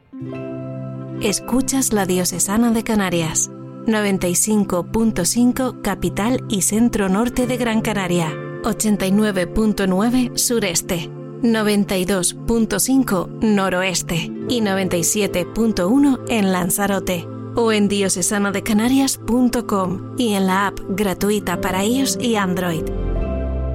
Escuchas la Diocesana de Canarias, 95.5 capital y centro norte de Gran Canaria, 89.9 sureste, 92.5 noroeste y 97.1 en Lanzarote, o en diocesandecanarias.com y en la app gratuita para iOS y Android.